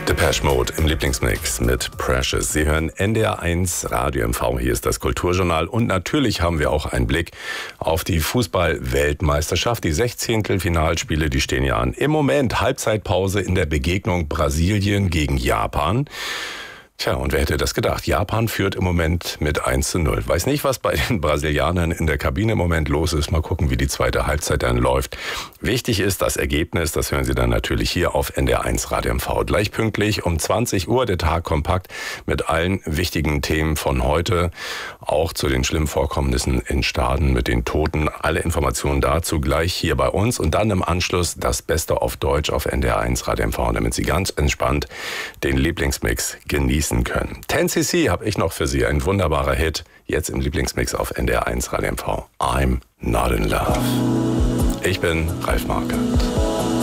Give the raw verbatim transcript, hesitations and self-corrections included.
Depeche Mode im Lieblingsmix mit Precious. Sie hören N D R eins Radio M V. Hier ist das Kulturjournal. Und natürlich haben wir auch einen Blick auf die Fußball-Weltmeisterschaft. Die Sechzehntelfinalspiele, die stehen ja an. Im Moment Halbzeitpause in der Begegnung Brasilien gegen Japan. Tja, und wer hätte das gedacht? Japan führt im Moment mit eins zu null. Weiß nicht, was bei den Brasilianern in der Kabine im Moment los ist. Mal gucken, wie die zweite Halbzeit dann läuft. Wichtig ist das Ergebnis, das hören Sie dann natürlich hier auf N D R eins Radio M V. Gleich pünktlich um zwanzig Uhr, der Tag kompakt mit allen wichtigen Themen von heute. Auch zu den schlimmen Vorkommnissen in Staden mit den Toten. Alle Informationen dazu gleich hier bei uns. Und dann im Anschluss das Beste auf Deutsch auf N D R eins Radio M V, damit Sie ganz entspannt den Lieblingsmix genießen können. ten C C habe ich noch für Sie, ein wunderbarer Hit, jetzt im Lieblingsmix auf N D R eins Radio M V. I'm not in love. Ich bin Ralf Marquardt.